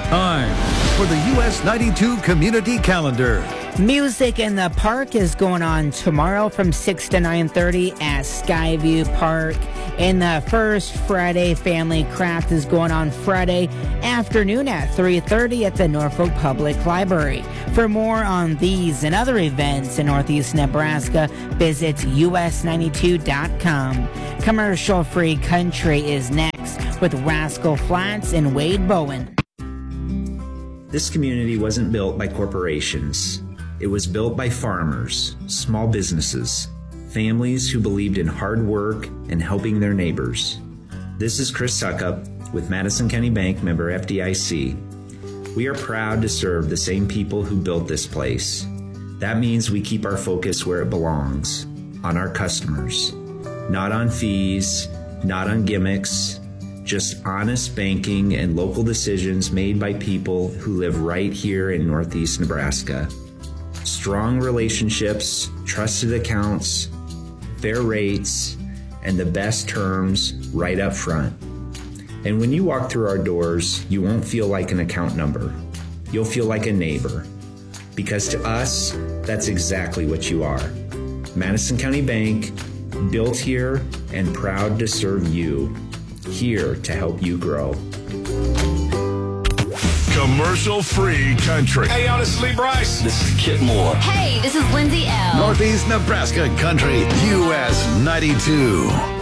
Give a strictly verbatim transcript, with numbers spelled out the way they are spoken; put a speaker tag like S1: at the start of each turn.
S1: Time for the U S ninety-two Community Calendar.
S2: Music in the Park is going on tomorrow from six to nine thirty at Skyview Park. And the First Friday Family Craft is going on Friday afternoon at three thirty at the Norfolk Public Library. For more on these and other events in Northeast Nebraska, visit U S ninety-two dot com. Commercial Free Country is next with Rascal Flatts and Wade Bowen.
S3: This community wasn't built by corporations. It was built by farmers, small businesses, families who believed in hard work and helping their neighbors. This is Chris Suckup with Madison County Bank, member F D I C. We are proud to serve the same people who built this place. That means we keep our focus where it belongs, on our customers. Not on fees, not on gimmicks, just honest banking and local decisions made by people who live right here in Northeast Nebraska. Strong relationships, trusted accounts, fair rates, and the best terms right up front. And when you walk through our doors, you won't feel like an account number. You'll feel like a neighbor. Because to us, that's exactly what you are. Madison County Bank, built here and proud to serve you. Here to help you grow.
S4: Commercial Free Country.
S5: Hey, y'all, this is Lee Bryce.
S6: This is Kit Moore.
S7: Hey, this is Lindsay L.
S1: Northeast Nebraska Country, U S ninety-two.